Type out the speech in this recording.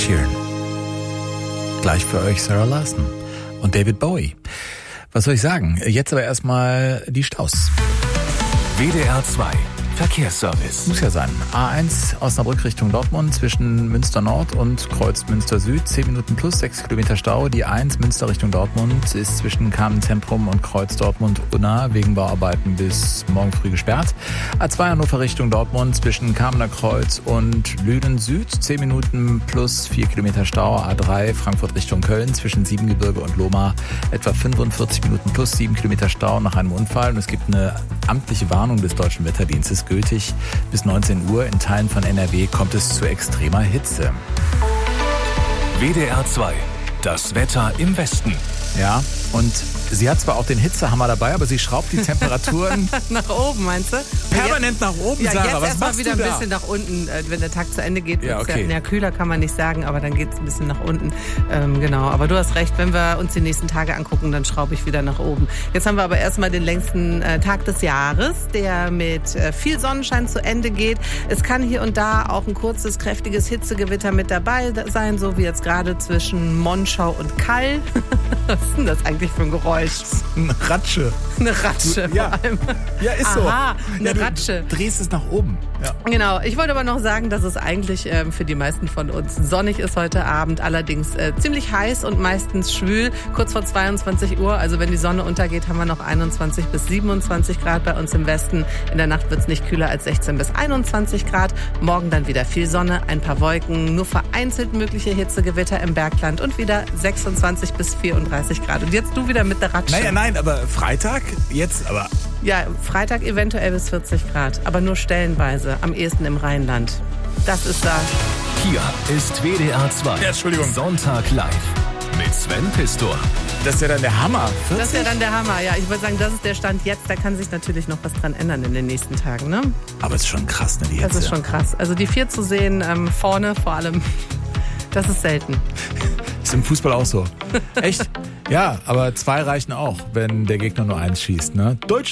Sheeran. Gleich für euch Sarah Larsson und David Bowie. Was soll ich sagen? Jetzt aber erstmal die Staus. WDR 2 Verkehrsservice. Muss ja sein. A1 Osnabrück Richtung Dortmund zwischen Münster Nord und Kreuz Münster Süd. 10 Minuten plus 6 Kilometer Stau. Die A1 Münster Richtung Dortmund ist zwischen Kamen Zentrum und Kreuz Dortmund Unna wegen Bauarbeiten bis morgen früh gesperrt. A2 Hannover Richtung Dortmund zwischen Kamener Kreuz und Lünen Süd. 10 Minuten plus 4 Kilometer Stau. A3 Frankfurt Richtung Köln zwischen Siebengebirge und Lohmar. Etwa 45 Minuten plus 7 Kilometer Stau nach einem Unfall. Und es gibt eine amtliche Warnung des Deutschen Wetterdienstes, gültig bis 19 Uhr. In Teilen von NRW kommt es zu extremer Hitze. WDR 2, das Wetter im Westen. Ja, und sie hat zwar auch den Hitzehammer dabei, aber sie schraubt die Temperaturen nach oben, meinst du? permanent nach oben, Ja, Sarah. jetzt Was erstmal machst wieder du ein da? bisschen nach unten. Wenn der Tag zu Ende geht, Ja, okay. ja, kühler kann man nicht sagen, aber dann geht es ein bisschen nach unten. Genau, aber du hast recht, wenn wir uns die nächsten Tage angucken, dann schraube ich wieder nach oben. Jetzt haben wir aber erstmal den längsten Tag des Jahres, der mit viel Sonnenschein zu Ende geht. Es kann hier und da auch ein kurzes, kräftiges Hitzegewitter mit dabei sein, so wie jetzt gerade zwischen Monschau und Kall. Was ist denn das eigentlich für ein Geräusch? Eine Ratsche. Eine Ratsche Ja. vor allem. Ja, ist so. Aha, eine Ja, du Ratsche. drehst es nach oben. Ja. Genau, ich wollte aber noch sagen, dass es eigentlich für die meisten von uns sonnig ist heute Abend, allerdings ziemlich heiß und meistens schwül, kurz vor 22 Uhr. Also wenn die Sonne untergeht, haben wir noch 21 bis 27 Grad bei uns im Westen. In der Nacht wird es nicht kühler als 16 bis 21 Grad. Morgen dann wieder viel Sonne, ein paar Wolken, nur vereinzelt mögliche Hitzegewitter im Bergland und wieder 26 bis 34 Grad. Und jetzt du wieder mit der Ratsche. Naja, nein, aber Freitag jetzt, aber Ja, Freitag eventuell bis 40 Grad, aber nur stellenweise, am ehesten im Rheinland. Das ist da. Hier ist WDR 2. Ja, Entschuldigung. Sonntag live mit Sven Pistor. das ist ja dann der Hammer. 40? Das ist ja dann der Hammer. Ja, ich würde sagen, das ist der Stand jetzt. Da kann sich natürlich noch was dran ändern in den nächsten Tagen. Ne? Aber es ist schon krass, ne, die Hitze. Das ist schon krass. Also die 4 zu sehen, vorne vor allem, das ist selten. Ist im Fußball auch so. Echt? Ja, aber 2 reichen auch, wenn der Gegner nur 1 schießt. Ne? Deutschland